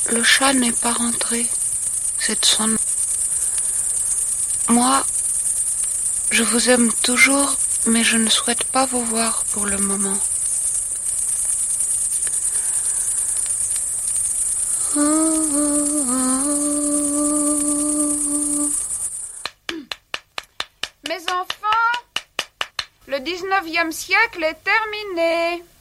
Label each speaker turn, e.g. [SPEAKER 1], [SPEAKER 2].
[SPEAKER 1] Le chat n'est pas rentré. C'est de son nom. Moi, je vous aime toujours, mais je ne souhaite pas vous voir pour le moment.
[SPEAKER 2] Mes enfants, le 19e siècle est terminé.